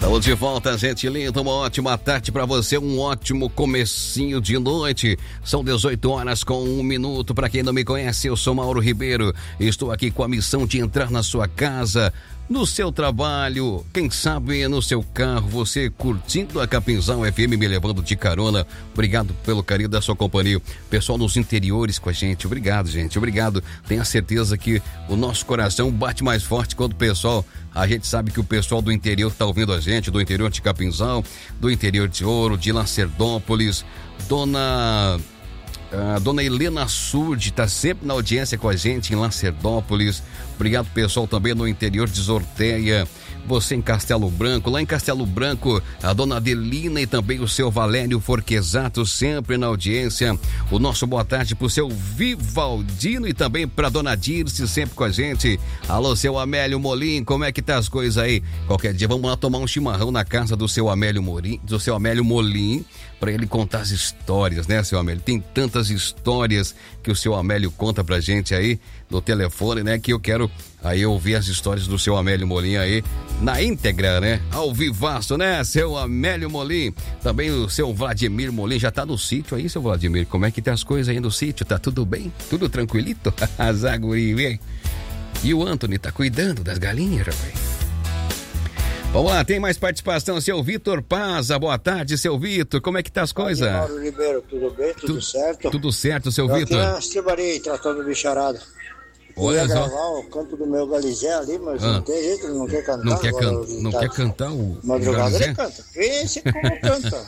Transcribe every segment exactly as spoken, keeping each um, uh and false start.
Estamos de volta, gente linda, uma ótima tarde para você, um ótimo comecinho de noite. São dezoito horas com um minuto. Para quem não me conhece, eu sou Mauro Ribeiro. Estou aqui com a missão de entrar na sua casa, no seu trabalho, quem sabe no seu carro, você curtindo a Capinzão F M, me levando de carona. Obrigado pelo carinho da sua companhia. Pessoal nos interiores com a gente, obrigado, gente, obrigado. Tenha certeza que o nosso coração bate mais forte quando o pessoal, a gente sabe que o pessoal do interior está ouvindo a gente, do interior de Capinzão, do interior de Ouro, de Lacerdópolis. Dona... A dona Helena Surdi está sempre na audiência com a gente em Lacerdópolis. Obrigado, pessoal, também no interior de Zorteia. Você em Castelo Branco, lá em Castelo Branco, a dona Adelina e também o seu Valério Forquesato sempre na audiência. O nosso boa tarde pro seu Vivaldino e também pra dona Dirce sempre com a gente. Alô, seu Amélio Molim, como é que tá as coisas aí? Qualquer dia vamos lá tomar um chimarrão na casa do seu Amélio Molim, do seu Amélio Molim, para ele contar as histórias, né, seu Amélio? Tem tantas histórias que o seu Amélio conta pra gente aí no telefone, né, que eu quero aí ouvir as histórias do seu Amélio Molim aí na íntegra, né? Ao vivaço, né, seu Amélio Molim? Também o seu Vladimir Molim já tá no sítio aí, seu Vladimir. Como é que tá as coisas aí no sítio? Tá tudo bem? Tudo tranquilito? Zaguri, vem. E o Anthony tá cuidando das galinhas, rapaz. Vamos lá, tem mais participação, seu Vitor Paza. Boa tarde, seu Vitor. Como é que tá as coisas? Mauro Ribeiro, tudo bem? Tudo tu, certo? Tudo certo, seu Eu Vitor. aqui na Estribaria, tratando bicharada. Olha ia só. gravar o canto do meu Galizé ali, mas ah. não tem jeito, ele não quer cantar. Não quer, can... não tá... quer cantar o Madrugada Galizé? Ele canta. Pense como canta.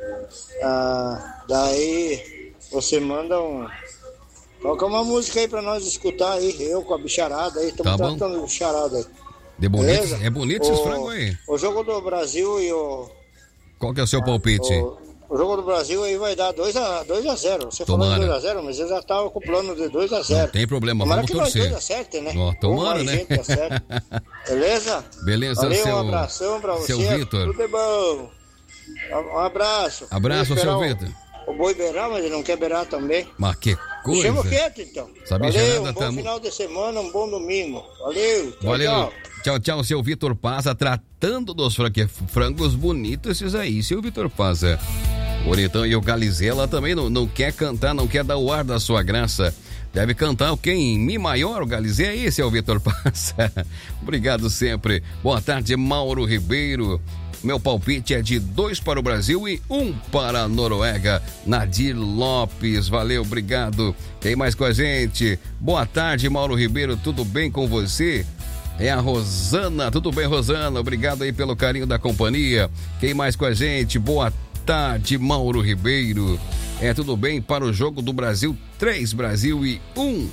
Ah, daí você manda um... Coloca uma música aí pra nós escutar aí, eu com a bicharada aí, estamos tá tratando de bicharada aí. De bonito, é bonito esses frangos aí. O jogo do Brasil e o... Qual que é o seu palpite? O, o jogo do Brasil aí vai dar dois a zero. Você tomara. falou dois a zero, mas eu já tava com o plano de dois a zero. Não tem problema, tomara vamos que torcer. Nós dois acertem, né? Ó, tomara, né? Beleza? Beleza, valeu, seu... um abração pra você. Seu Vitor. Tudo é bom. Um abraço. Abraço, seu Vitor. O boi beirar, mas ele não quer beirar também. Mas que coisa. Chama quieto, então. Sabia valeu, um bom tá... final de semana, um bom domingo. Valeu. Tchau, valeu. Tchau, tchau, tchau, seu Vitor Paza, tratando dos frangos, frangos bonitos esses aí, seu Vitor Paza. Bonitão, e o Galizela também não, não quer cantar, não quer dar o ar da sua graça. Deve cantar o quê? Em Mi maior, o Galizé aí, seu Vitor Paza. Obrigado sempre. Boa tarde, Mauro Ribeiro. Meu palpite é de dois para o Brasil e um para a Noruega. Nadir Lopes, valeu, obrigado. Tem mais com a gente? Boa tarde, Mauro Ribeiro, tudo bem com você? É a Rosana, tudo bem, Rosana? Obrigado aí pelo carinho da companhia. Quem mais com a gente? Boa tarde, Mauro Ribeiro. É, tudo bem para o jogo do Brasil? Três Brasil e um.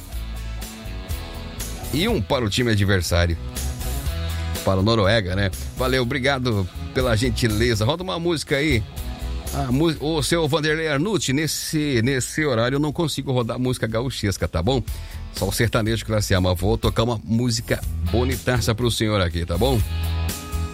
E um para o time adversário. Para a Noruega, né? Valeu, obrigado pela gentileza. Roda uma música aí. Ah, o seu Vanderlei Arnucci, nesse, nesse horário eu não consigo rodar música gauchesca, tá bom? Só o sertanejo classe A, mas vou tocar uma música bonitaça pro senhor aqui, tá bom?